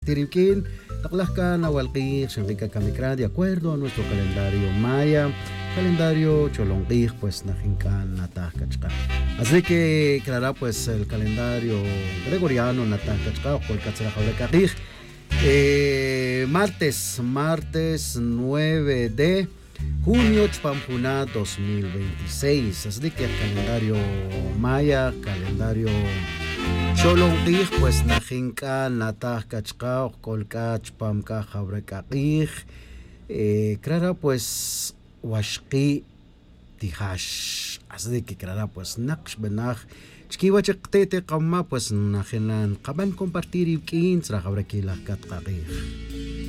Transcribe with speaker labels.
Speaker 1: Tiriquín, Taclascan, Nahualquij, Xenrica Camicrán, de acuerdo a nuestro calendario maya, calendario Cholonquij, pues Najincan, Natajcachca. Así que quedará pues el calendario gregoriano, Natajcachca, o Colcatzarajabrecajij. Martes 9 de junio, Chpampuna 2026. Así que el calendario maya, calendario Cholonquij, pues Najinca, Natajcachca, Colcach, Pamca, Jabrecajij. Clara pues Washki Tijash. Así que clara pues Naksh Benaj. Chkiwa Chekte Kama pues Najinan. Kaban compartir y 15 Jabrequila Katqajij.